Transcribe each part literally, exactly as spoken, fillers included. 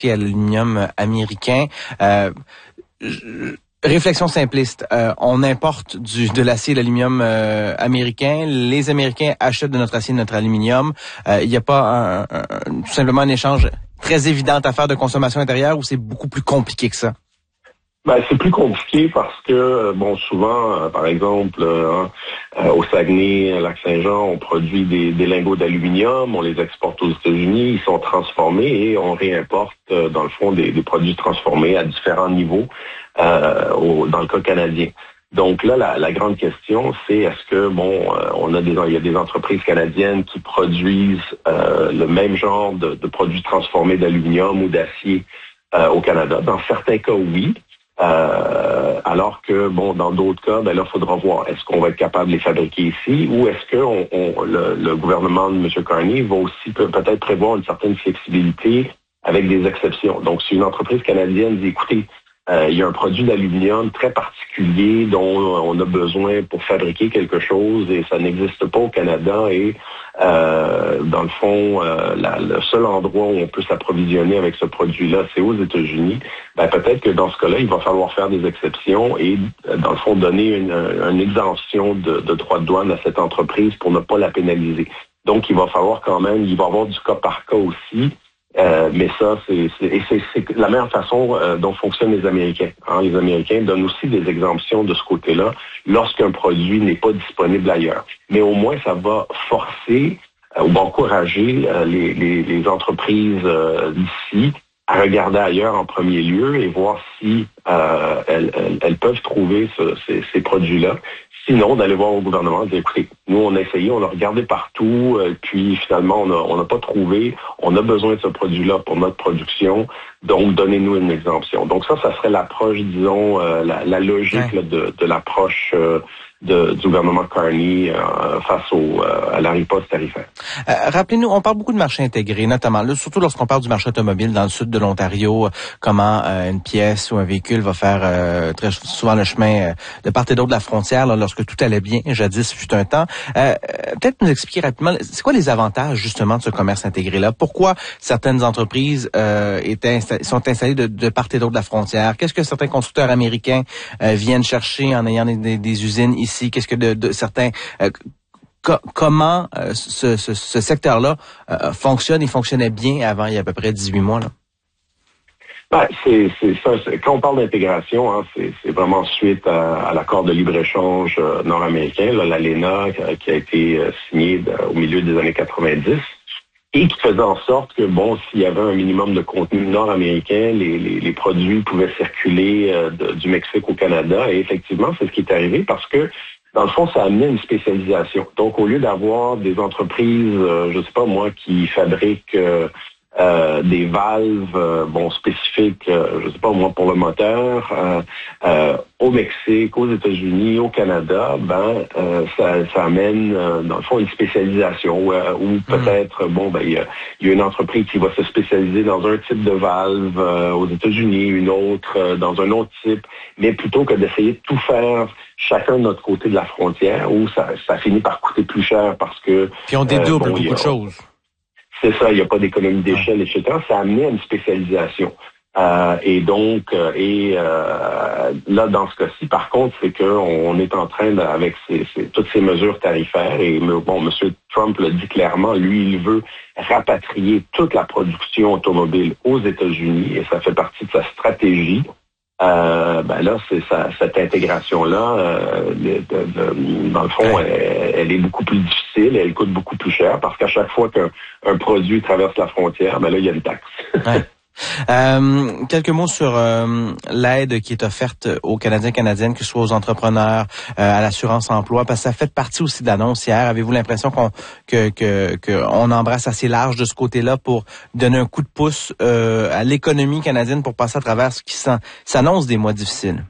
à l'aluminium américain. Euh, Réflexion simpliste, euh, on importe du, de l'acier et de l'aluminium euh, américain. Les Américains achètent de notre acier et de notre aluminium. Il euh, n'y a pas un, un, un, tout simplement un échange très évident à faire de consommation intérieure ou c'est beaucoup plus compliqué que ça? Ben, c'est plus compliqué parce que, bon, souvent, euh, par exemple, euh, euh, au Saguenay, Lac-Saint-Jean, on produit des, des lingots d'aluminium, on les exporte aux États-Unis, ils sont transformés et on réimporte, euh, dans le fond, des, des produits transformés à différents niveaux euh, au, dans le cas canadien. Donc là, la, la grande question, c'est est-ce que, bon, euh, on a des, il y a des entreprises canadiennes qui produisent euh, le même genre de, de produits transformés d'aluminium ou d'acier euh, au Canada? Dans certains cas, oui. Euh, alors que, bon, dans d'autres cas, ben là, il faudra voir. Est-ce qu'on va être capable de les fabriquer ici ou est-ce que on, on, le, le gouvernement de M. Carney va aussi peut, peut-être prévoir une certaine flexibilité avec des exceptions. Donc, si une entreprise canadienne dit, écoutez, euh, il y a un produit d'aluminium très particulier dont on a besoin pour fabriquer quelque chose et ça n'existe pas au Canada et euh, dans le fond, euh, la, le seul endroit où on peut s'approvisionner avec ce produit-là, c'est aux États-Unis. Ben, peut-être que dans ce cas-là, il va falloir faire des exceptions et, dans le fond, donner une, une exemption de, de droits de douane à cette entreprise pour ne pas la pénaliser. Donc, il va falloir quand même, il va y avoir du cas par cas aussi. Euh, mais ça, c'est, c'est, et c'est, c'est la meilleure façon euh, dont fonctionnent les Américains. Hein. Les Américains donnent aussi des exemptions de ce côté-là lorsqu'un produit n'est pas disponible ailleurs. Mais au moins, ça va forcer euh, ou encourager euh, les, les, les entreprises euh, d'ici à regarder ailleurs en premier lieu et voir si euh, elles, elles, elles peuvent trouver ce, ces, ces produits-là. Sinon, d'aller voir au gouvernement et dire, écoutez, nous, on a essayé, on a regardé partout, euh, puis finalement, on n'a on a pas trouvé, on a besoin de ce produit-là pour notre production, donc donnez-nous une exemption. Donc ça, ça serait l'approche, disons, euh, la, la logique là, de, de l'approche euh, de, du gouvernement Carney euh, face au, euh, à la riposte tarifaire. Euh, rappelez-nous, on parle beaucoup de marché intégré, notamment, là, surtout lorsqu'on parle du marché automobile dans le sud de l'Ontario, comment euh, une pièce ou un véhicule va faire euh, très souvent le chemin euh, de part et d'autre de la frontière là, lorsque tout allait bien, jadis fut un temps. Euh, peut-être nous expliquer rapidement, c'est quoi les avantages justement de ce commerce intégré-là? Pourquoi certaines entreprises euh, étaient insta- sont installées de, de part et d'autre de la frontière? Qu'est-ce que certains constructeurs américains euh, viennent chercher en ayant des, des, des usines ici? Qu'est-ce que de, de certains... Euh, co- comment euh, ce, ce, ce secteur-là euh, fonctionne et fonctionnait bien avant il y a à peu près dix-huit mois, là? Ben, c'est, c'est ça. C'est, quand on parle d'intégration, hein, c'est, c'est vraiment suite à, à l'accord de libre-échange euh, nord-américain, là, l'A L E N A, qui a, qui a été euh, signé de, au milieu des années quatre-vingt-dix, et qui faisait en sorte que, bon, s'il y avait un minimum de contenu nord-américain, les, les, les produits pouvaient circuler euh, de, du Mexique au Canada. Et effectivement, c'est ce qui est arrivé parce que, dans le fond, ça a amené une spécialisation. Donc, au lieu d'avoir des entreprises, euh, je sais pas moi, qui fabriquent... Euh, Euh, des valves euh, bon spécifiques, euh, je sais pas moi, pour le moteur, euh, euh, au Mexique, aux États-Unis, au Canada, ben euh, ça, ça amène euh, dans le fond une spécialisation où, euh, où peut-être bon ben il y a, y a une entreprise qui va se spécialiser dans un type de valve euh, aux États-Unis, une autre euh, dans un autre type, mais plutôt que d'essayer de tout faire chacun de notre côté de la frontière, où ça, ça finit par coûter plus cher parce que puis on dédouble euh, bon, beaucoup a, de choses. C'est ça, il n'y a pas d'économie d'échelle, et cetera. Ça a amené à une spécialisation. Euh, et donc, euh, et euh, là, dans ce cas-ci, par contre, c'est qu'on on est en train, de, avec ces, ces, toutes ces mesures tarifaires, et bon, M. Trump l'a dit clairement, lui, il veut rapatrier toute la production automobile aux États-Unis, et ça fait partie de sa stratégie. Euh, ben là, c'est ça, cette intégration-là, euh, de, de, de, dans le fond, ouais. elle, elle est beaucoup plus difficile, elle coûte beaucoup plus cher parce qu'à chaque fois qu'un un produit traverse la frontière, ben là, il y a une taxe. Ouais. Euh, quelques mots sur euh, l'aide qui est offerte aux Canadiens canadiennes, que ce soit aux entrepreneurs, euh, à l'assurance emploi, parce que ça fait partie aussi de l'annonce hier. Avez-vous l'impression qu'on que que qu'on embrasse assez large de ce côté-là pour donner un coup de pouce euh, à l'économie canadienne pour passer à travers ce qui s'annonce des mois difficiles?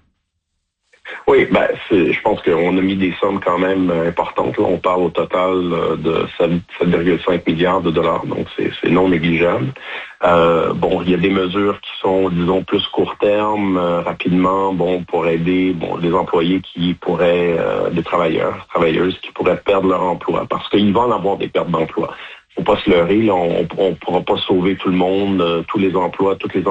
Oui, ben c'est, je pense qu'on a mis des sommes quand même importantes. Là, on parle au total de sept virgule cinq milliards de dollars, donc c'est, c'est non négligeable. Euh, bon, il y a des mesures qui sont, disons, plus court terme, euh, rapidement, bon, pour aider bon les employés qui pourraient, euh, des travailleurs, travailleuses qui pourraient perdre leur emploi, parce qu'il va en avoir des pertes d'emploi. faut pas se leurrer, là, on ne pourra pas sauver tout le monde, euh, tous les emplois, toutes les